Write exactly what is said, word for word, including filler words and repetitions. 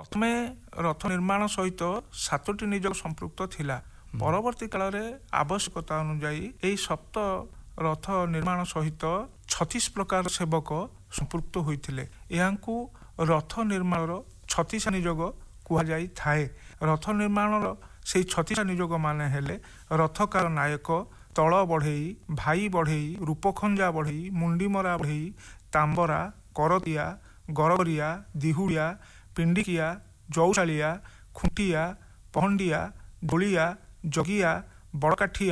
प्रथमे रथ निर्माण सहित सातोटी नियोग संपृक्त थिला परवर्ती काल आवश्यकता अनुजाई यही सप्त रथ निर्माण सहित छत्तीस प्रकार सेवक संपृक्त होइथिले यांकु रथ निर्माण छत्तीस नियोग कुहा जाई थाए। रथ निर्माण से छत्तीस नियोग माने हेले रथकार नायक तल बढ़ई भाई बढ़ई रूपखंजा बढ़ई मुंडीमरा बढ़ई तांबरा करतिया गरगरिया दिहुड़िया पिंडिकिया जौशालिया खुंटिया पहंडिया डोलिया जगिया बड़काठिया